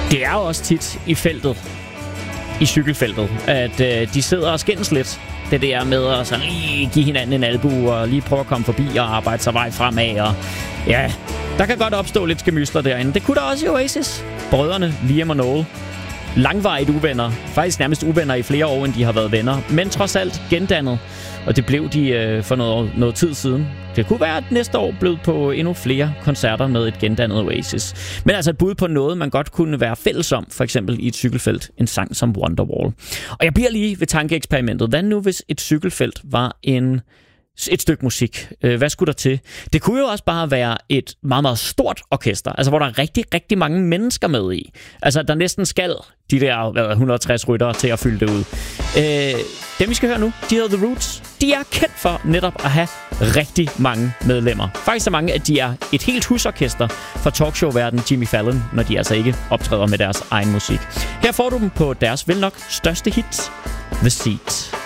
Det er jo også tit i feltet, i cykelfeltet, at de sidder og skændes lidt. Det der med at sådan lige give hinanden en albu og lige prøve at komme forbi og arbejde sig vej fremad. Og ja, der kan godt opstå lidt skærmysler derinde. Det kunne der også i Oasis. Brødrene Liam og Noel. Langvarigt uvenner. Faktisk nærmest uvenner i flere år, end de har været venner. Men trods alt gendannet. Og det blev de for noget tid siden. Det kunne være, at næste år blev på endnu flere koncerter med et gendannet Oasis. Men altså et bud på noget, man godt kunne være fælles om. For eksempel i et cykelfelt. En sang som Wonderwall. Og jeg bliver lige ved tankeeksperimentet. Hvad nu, hvis et cykelfelt var et stykke musik? Hvad skulle der til? Det kunne jo også bare være et meget, meget stort orkester. Altså, hvor der er rigtig, rigtig mange mennesker med i. Altså, der næsten skal de der 160 ryttere til at fylde det ud. Dem, vi skal høre nu, de hedder The Roots. De er kendt for netop at have rigtig mange medlemmer. Faktisk så mange, at de er et helt husorkester for talkshow-verden Jimmy Fallon, når de altså ikke optræder med deres egen musik. Her får du dem på deres vel nok største hit, The Seat.